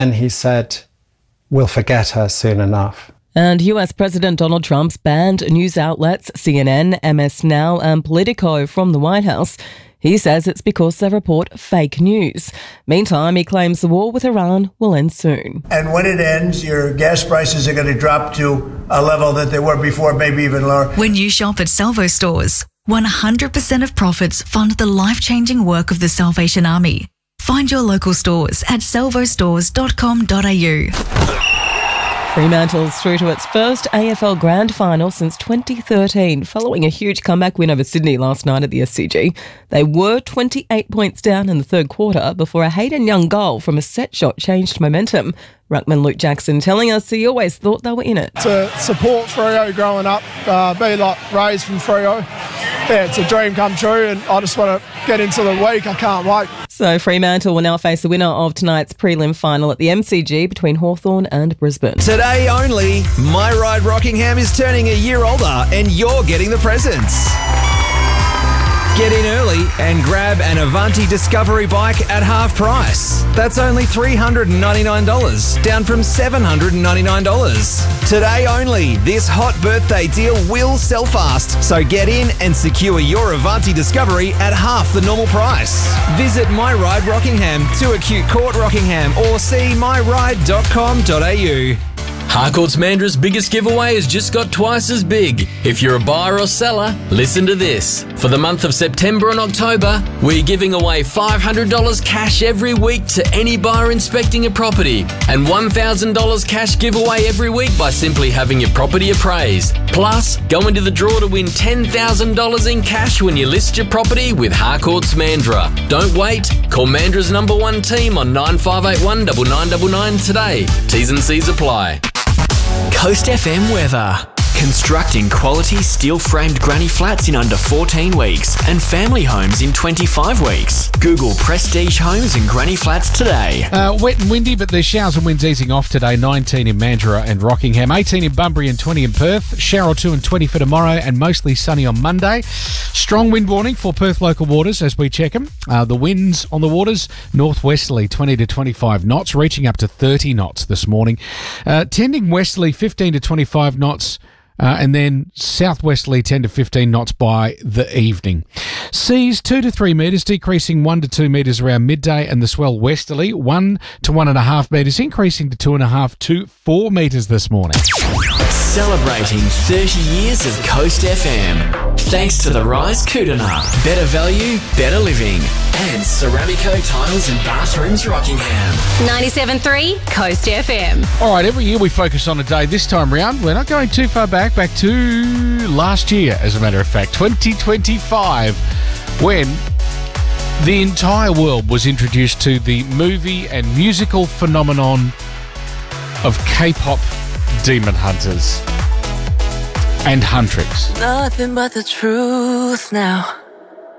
And he said, we'll forget her soon enough. And US President Donald Trump's banned news outlets CNN, MS Now and Politico from the White House. He says it's because they report fake news. Meantime, he claims the war with Iran will end soon. And when it ends, your gas prices are going to drop to a level that they were before, maybe even lower. When you shop at Salvo stores, 100% of profits fund the life-changing work of the Salvation Army. Find your local stores at salvostores.com.au. Fremantle's through to its first AFL Grand Final since 2013, following a huge comeback win over Sydney last night at the SCG. They were 28 points down in the third quarter before a Hayden Young goal from a set shot changed momentum. Ruckman Luke Jackson telling us he always thought they were in it. To support Freo growing up, be like raised from Freo. Yeah, it's a dream come true and I just want to get into the week. I can't wait. So Fremantle will now face the winner of tonight's prelim final at the MCG between Hawthorn and Brisbane. Today only, My Ride Rockingham is turning a year older and you're getting the presents. Get in early and grab an Avanti Discovery bike at half price. That's only $399, down from $799. Today only, this hot birthday deal will sell fast, so get in and secure your Avanti Discovery at half the normal price. Visit My Ride Rockingham to Acute Court Rockingham or see myride.com.au. Harcourt's Mandra's biggest giveaway has just got twice as big. If you're a buyer or seller, listen to this. For the month of September and October, we're giving away $500 cash every week to any buyer inspecting a property and $1,000 cash giveaway every week by simply having your property appraised. Plus, go into the draw to win $10,000 in cash when you list your property with Harcourt's Mandra. Don't wait. Call Mandra's #1 team on 9581 9999 today. T's and C's apply. Coast FM weather. Constructing quality steel-framed granny flats in under 14 weeks and family homes in 25 weeks. Google Prestige Homes and Granny Flats today. Wet and windy, but there's showers and winds easing off today. 19 in Mandurah and Rockingham, 18 in Bunbury and 20 in Perth. Shower or 2 and 20 for tomorrow and mostly sunny on Monday. Strong wind warning for Perth local waters as we check them. The winds on the waters, northwesterly 20 to 25 knots, reaching up to 30 knots this morning. Tending westerly 15 to 25 knots. And then southwesterly 10 to 15 knots by the evening. Seas 2 to 3 metres, decreasing 1 to 2 metres around midday, and the swell westerly 1 to 1.5 metres, increasing to 2.5 to 4 metres this morning. Celebrating 30 years of Coast FM. Thanks to the Rise Kootenai. Better value, better living. And Ceramico Tiles and Bathrooms Rockingham. 97.3 Coast FM. All right, every year we focus on a day. This time round, we're not going too far back to last year, as a matter of fact, 2025, when the entire world was introduced to the movie and musical phenomenon of K-pop demon hunters and huntrix. Nothing but the truth now.